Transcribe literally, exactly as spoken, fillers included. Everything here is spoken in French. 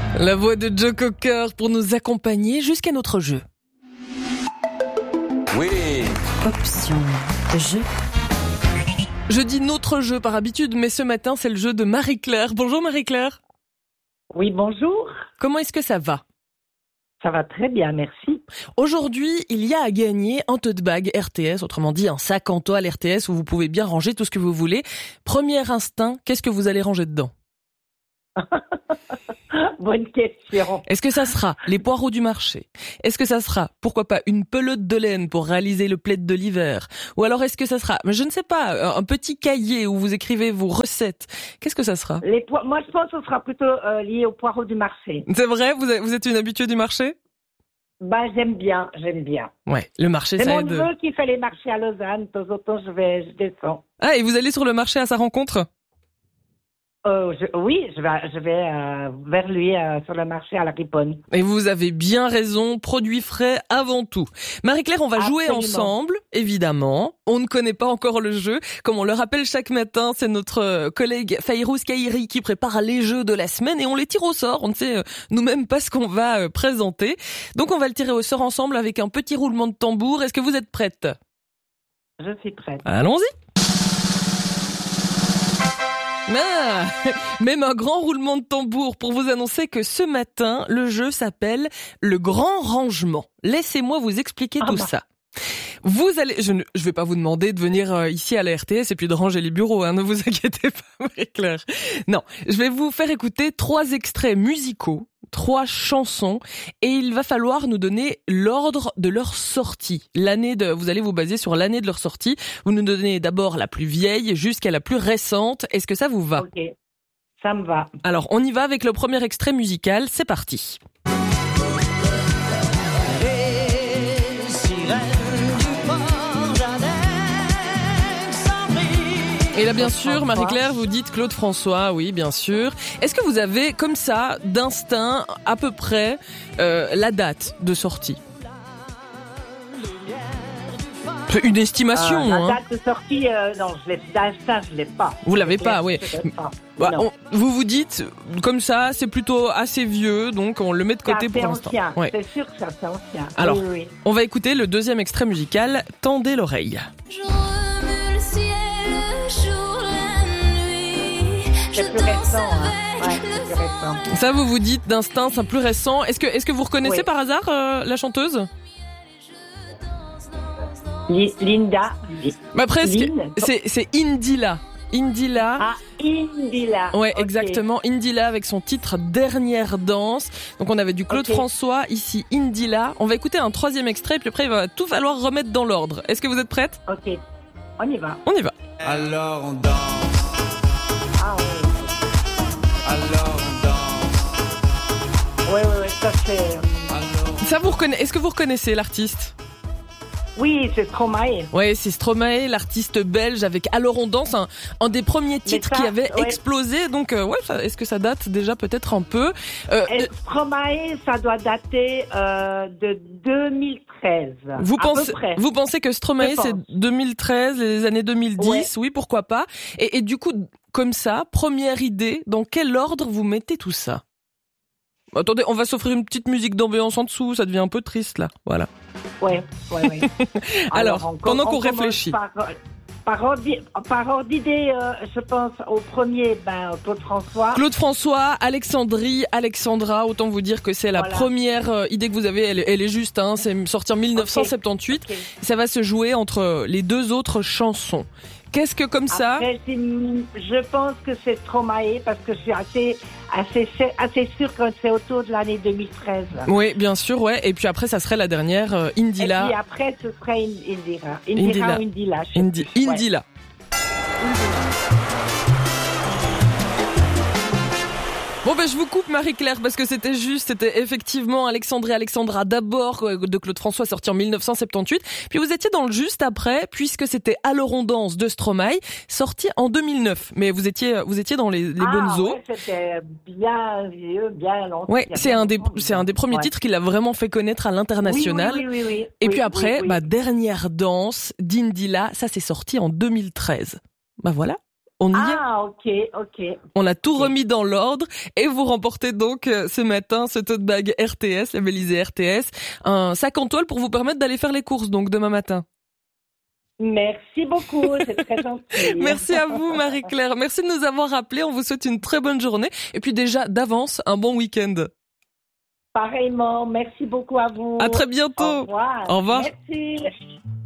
La voix de Joe Cocker pour nous accompagner jusqu'à notre jeu. Oui. Option jeu. Je dis notre jeu par habitude, mais ce matin, c'est le jeu de Marie-Claire. Bonjour Marie-Claire. Oui, bonjour. Comment est-ce que ça va ? Ça va très bien, merci. Aujourd'hui, il y a à gagner un tote bag R T S, autrement dit un sac en toile R T S où vous pouvez bien ranger tout ce que vous voulez. Premier instinct, qu'est-ce que vous allez ranger dedans ? Bonne question. Est-ce que ça sera les poireaux du marché ? Est-ce que ça sera, pourquoi pas, une pelote de laine pour réaliser le plaid de l'hiver ? Ou alors est-ce que ça sera, je ne sais pas, un petit cahier où vous écrivez vos recettes ? Qu'est-ce que ça sera ? Les po- Moi, je pense que ce sera plutôt euh, lié aux poireaux du marché. C'est vrai ? Vous êtes, vous êtes une habituée du marché ? Bah, j'aime bien, j'aime bien. Ouais, le marché, C'est ça mon aide. neveu qui fait les marchés à Lausanne. De temps en temps, je vais, je descends. Ah, et vous allez sur le marché à sa rencontre ? Euh, je, oui, je vais, je vais euh, vers lui euh, sur le marché à la Riponne. Et vous avez bien raison, produits frais avant tout. Marie-Claire, on va Absolument. jouer ensemble, évidemment. On ne connaît pas encore le jeu. Comme on le rappelle chaque matin, c'est notre collègue Fayrouz Kairi qui prépare les jeux de la semaine et on les tire au sort. On ne sait nous-mêmes pas ce qu'on va présenter. Donc on va le tirer au sort ensemble avec un petit roulement de tambour. Est-ce que vous êtes prête ? Je suis prête. Allons-y. Ah, même un grand roulement de tambour pour vous annoncer que ce matin, le jeu s'appelle le grand rangement. Laissez-moi vous expliquer Ah tout bah. ça. Vous allez, je ne je vais pas vous demander de venir euh, ici à la R T S et puis de ranger les bureaux, hein, ne vous inquiétez pas, Marie-Claire. Non, je vais vous faire écouter trois extraits musicaux, trois chansons, et il va falloir nous donner l'ordre de leur sortie. L'année de, vous allez vous baser sur l'année de leur sortie. Vous nous donnez d'abord la plus vieille jusqu'à la plus récente. Est-ce que ça vous va ? Ok, ça me va. Alors, on y va avec le premier extrait musical. C'est parti. Et là, bien sûr, Marie-Claire, vous dites Claude François, oui, bien sûr. Est-ce que vous avez, comme ça, d'instinct, à peu près, euh, la date de sortie ? Une estimation, Euh, la hein. date de sortie, euh, non, je l'ai, ça, je l'ai pas. Vous l'avez C'est pas, clair, oui. je l'ai pas. Bah, Non. on- vous vous dites, comme ça, c'est plutôt assez vieux, donc on le met de côté C'est pour l'instant. ancien. Ouais. C'est sûr que ça, c'est ancien. Alors, oui, oui, oui. On va écouter le deuxième extrait musical, Tendez l'oreille. Je remue le ciel, le jour, la nuit. C'est Je plus récent, danse hein. avec Ouais, c'est plus récent. Ça, vous vous dites d'instinct, c'est plus récent. Est-ce que, est-ce que vous reconnaissez Oui. par hasard euh, la chanteuse ? Li- Linda. Li- Bah presque. Lynn. C'est, c'est Indila. Indila. Ah, Indila. Ouais, Ok. exactement. Indila avec son titre Dernière danse. Donc on avait du Claude Ok. François, ici Indila. On va écouter un troisième extrait, puis après il va tout falloir remettre dans l'ordre. Est-ce que vous êtes prête ? Ok, on y va. On y va. Alors on danse, Ah oui. alors on danse, Oui, oui, oui, ça c'est... alors... Ça vous reconnaissez ? Est-ce que vous reconnaissez l'artiste ? Oui, c'est Stromae. Ouais, c'est Stromae, l'artiste belge avec Alors on danse, un, un des premiers titres ça, qui avait ouais. explosé. Donc euh, ouais, ça, est-ce que ça date déjà peut-être un peu ? euh, Et Stromae, ça doit dater euh, de deux mille treize. Vous à pensez, peu près. vous pensez que Stromae Je pense. c'est deux mille treize, les années deux mille dix, Ouais. oui, pourquoi pas. Et, et du coup, comme ça, première idée, dans quel ordre vous mettez tout ça ? Attendez, on va s'offrir une petite musique d'ambiance en dessous, ça devient un peu triste là, voilà. Ouais, ouais, ouais. Alors, on com- pendant qu'on on commence réfléchit. Par, par, ordre, par ordre d'idée, euh, je pense au premier, ben, Claude François. Claude François, Alexandrie, Alexandra, autant vous dire que c'est la Voilà. première euh, idée que vous avez, elle, elle est juste, hein, c'est sorti en dix-neuf cent soixante-dix-huit. Ok. Ça va se jouer entre les deux autres chansons. Qu'est-ce que comme ça Après, c'est- je pense que c'est Stromae parce que je suis assez, assez, assez sûre que c'est autour de l'année deux mille treize. Oui, bien sûr, ouais. Et puis après, ça serait la dernière, euh, Et Indila. puis après, ce serait In- Indira. Indila. Indira ou Indila. je sais Indi- plus. Ouais. Indila. Bon ben je vous coupe Marie-Claire parce que c'était juste, c'était effectivement Alexandrie Alexandra d'abord euh, de Claude François sorti en dix-neuf cent soixante-dix-huit, puis vous étiez dans le juste après puisque c'était Alors on danse de Stromae sorti en deux mille neuf, mais vous étiez vous étiez dans les, les ah, bonnes eaux. Ouais, c'était bien vieux, bien longtemps. Ouais, Il y a c'est bien un des longtemps, c'est un des premiers ouais. titres qu'il a vraiment fait connaître à l'international. Oui, oui, oui, oui, oui. Et Oui, puis après, oui, oui. bah dernière danse d'Indila, ça c'est sorti en deux mille treize. Bah voilà. On y est. Ah, ok, ok. On a tout Ok. remis dans l'ordre et vous remportez donc euh, ce matin ce tote bag R T S, labellisé R T S, un sac en toile pour vous permettre d'aller faire les courses donc demain matin. Merci beaucoup, c'est très gentil. Merci à vous Marie-Claire, merci de nous avoir appelés, on vous souhaite une très bonne journée et puis déjà d'avance un bon week-end. Pareillement, merci beaucoup à vous. À très bientôt. Au revoir. Au revoir. Merci.